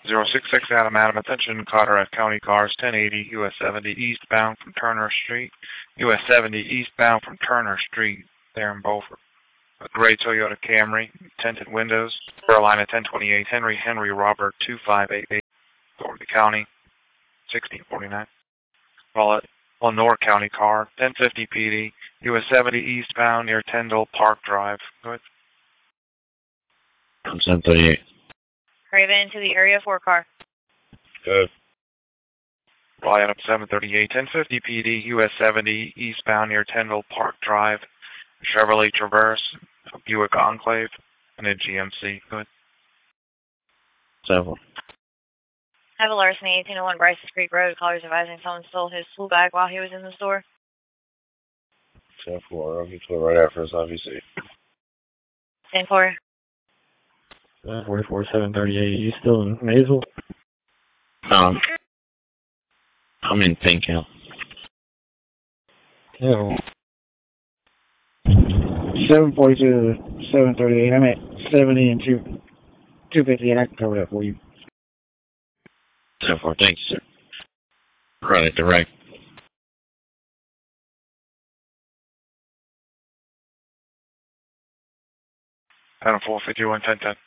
066 Adam, attention, Carteret County cars, 1080 US 70 eastbound from Turner Street. US 70 eastbound from Turner Street, there in Beaufort. A gray Toyota Camry, tinted windows, Carolina 1028, Henry Robert 2588, Dougherty County, 1649. Lenore County car, 1050 PD, US 70 eastbound near Tyndall Park Drive. Go ahead. 738. Raven to the area 4 car. Good. Fly up 738, 1050 PD, US 70 eastbound near Tyndall Park Drive, Chevrolet Traverse, Buick Enclave, and a GMC. Go ahead. 7. Have a larceny, 1801 Bryce Creek Road. Callers advising someone stole his school bag while he was in the store. 10-4. I'll get to it right after this, obviously. 10-4. 44, 738. You still in Maysville? I'm in Pinkill. Yeah. 742, 738. I'm at 70 and 258. I can cover that for you. 10-4. Thanks, sir. Run it direct. 10-4, 51, 10-10.